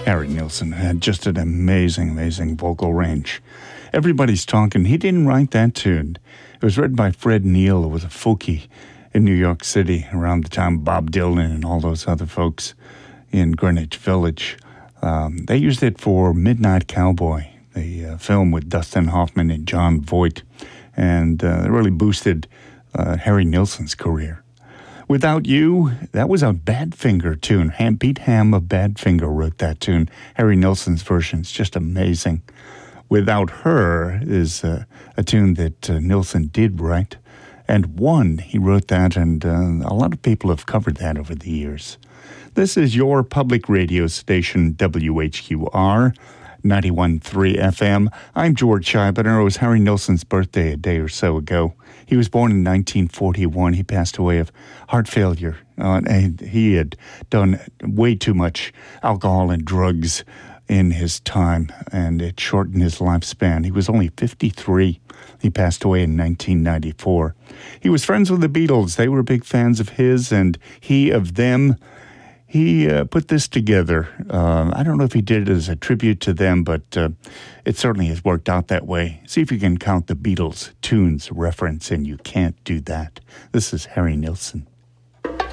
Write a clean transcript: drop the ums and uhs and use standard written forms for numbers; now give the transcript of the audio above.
Harry Nilsson had just an amazing, amazing vocal range. Everybody's Talking. He didn't write that tune. It was written by Fred Neil, who was a folkie in New York City around the time of Bob Dylan and all those other folks in Greenwich Village. They used it for Midnight Cowboy, the film with Dustin Hoffman and John Voight, and it really boosted Harry Nilsson's career. Without You, that was a Badfinger tune. Pete Ham of Badfinger wrote that tune. Harry Nilsson's version is just amazing. Without Her is a tune that Nilsson did write. And One, he wrote that, and a lot of people have covered that over the years. This is your public radio station, WHQR, 91.3 FM. I'm George Scheibner. It was Harry Nilsson's birthday a day or so ago. He was born in 1941. He passed away of heart failure. And he had done way too much alcohol and drugs in his time, and it shortened his lifespan. He was only 53. He passed away in 1994. He was friends with the Beatles. They were big fans of his, and he of them. He put this together. I don't know if he did it as a tribute to them, but it certainly has worked out that way. See if you can count the Beatles tunes reference, and you can't do that. This is Harry Nilsson.